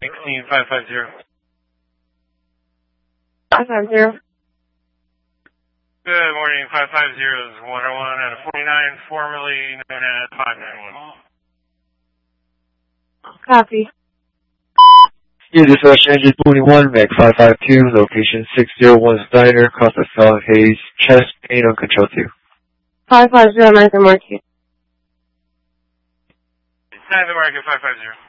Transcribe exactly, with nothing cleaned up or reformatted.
Clean five five zero. five five zero. Good morning, five five zero is one oh one out of forty-nine, formerly known as five nine one. Copy. Here, dispatch engine twenty-one, Mac five five two, location six oh one Steiner, Costa South Hayes, chest pain on control two. five five zero, American Market. Nine American five five zero.